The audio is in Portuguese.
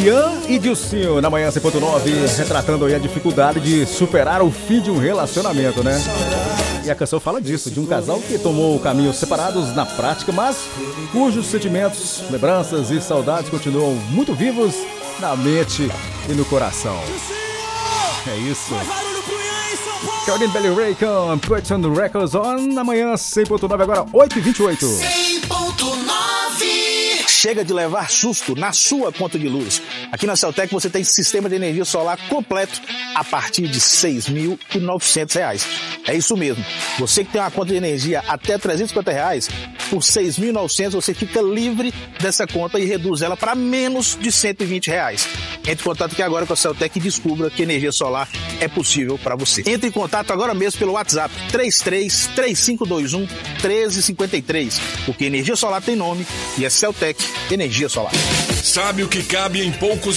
Ian e Dilcinho na manhã 100.9, retratando aí a dificuldade de superar o fim de um relacionamento, né? E a canção fala disso, de um casal que tomou caminhos separados na prática, mas cujos sentimentos, lembranças e saudades continuam muito vivos na mente e no coração. É isso. Claudine Belly Ray com Put on the Records On na manhã 100.9, agora 8h28. 100.9. Chega de levar susto na sua conta de luz. Aqui na Celtec você tem sistema de energia solar completo a partir de R$ 6.900. É isso mesmo. Você que tem uma conta de energia até R$ 350, por R$ 6.900 você fica livre dessa conta e reduz ela para menos de R$ 120. Entre em contato aqui agora com a Celtec e descubra que energia solar é possível para você. Entre em contato agora mesmo pelo WhatsApp 33-3521-1353, porque energia solar tem nome e é Celtec Energia Solar. Sabe o que cabe em poucos